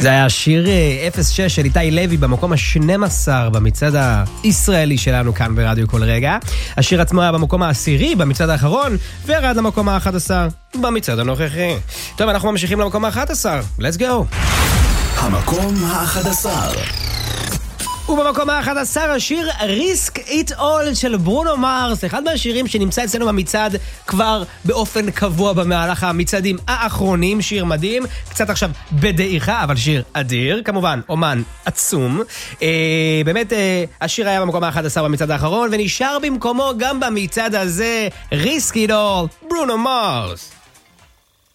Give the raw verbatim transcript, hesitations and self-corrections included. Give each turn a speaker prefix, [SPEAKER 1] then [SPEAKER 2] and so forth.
[SPEAKER 1] זה היה שיר אפס שש של איתי לוי במקום ה-שנים עשר במצעד הישראלי שלנו כאן ברדיו כל רגע. השיר עצמו היה במקום העשירי במצעד האחרון, וירד למקום ה-אחד עשר במצעד הנוכחי. טוב, אנחנו ממשיכים למקום ה-אחד עשר. Let's go.
[SPEAKER 2] המקום ה-אחד עשר.
[SPEAKER 1] ובמקום ה-אחד עשר השיר Risk It All של ברונו מרס, אחד מהשירים שנמצא אצלנו במצעד כבר באופן קבוע במהלך המצעדים האחרונים. שיר מדהים, קצת עכשיו בדעיכה, אבל שיר אדיר, כמובן אומן עצום. אה, באמת אה, השיר היה במקום ה-אחד עשר במצעד האחרון, ונשאר במקומו גם במצעד הזה Risk It All, ברונו מרס.